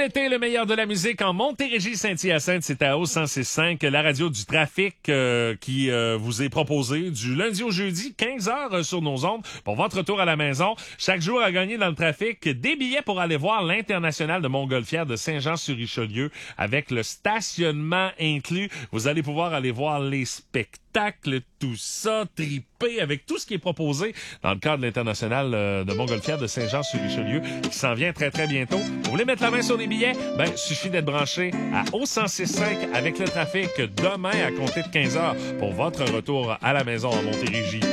l'été, le meilleur de la musique en Montérégie-Saint-Hyacinthe, c'est à O106.5, la radio du trafic qui vous est proposée du lundi au jeudi, 15h sur nos ondes pour votre retour à la maison. Chaque jour à gagner dans le trafic, des billets pour aller voir l'International de Montgolfière de Saint-Jean-sur-Richelieu avec le stationnement inclus. Vous allez pouvoir aller voir les spectacles, tout ça, triper avec tout ce qui est proposé dans le cadre de l'International de Montgolfière de Saint-Jean-sur-Richelieu qui s'en vient très, très bientôt. Vous voulez mettre la main sur les billets? Ben, suffit d'être branché à O106.5 avec le trafic demain à compter de 15h pour votre retour à la maison en Montérégie.